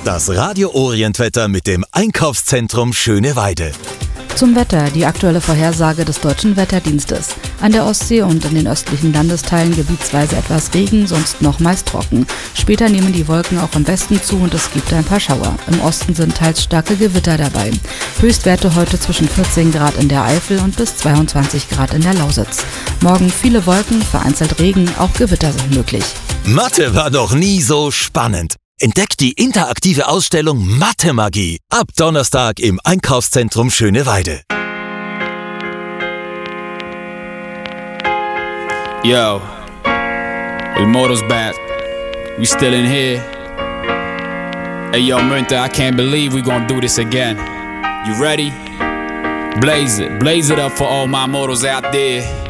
Das Radio Orient-Wetter mit dem Einkaufszentrum Schöneweide. Zum Wetter, die aktuelle Vorhersage des Deutschen Wetterdienstes. An der Ostsee und in den östlichen Landesteilen gebietsweise etwas Regen, sonst noch meist trocken. Später nehmen die Wolken auch im Westen zu und es gibt ein paar Schauer. Im Osten sind teils starke Gewitter dabei. Höchstwerte heute zwischen 14 Grad in der Eifel und bis 22 Grad in der Lausitz. Morgen viele Wolken, vereinzelt Regen, auch Gewitter sind möglich. Mathe war noch nie so spannend. Entdeckt die interaktive Ausstellung Mathe-Magie ab Donnerstag im Einkaufszentrum Schöneweide. Yo, El Moto's back. We still in here. Hey yo, Münter, I can't believe we gonna do this again. You ready? Blaze it up for all my motos out there.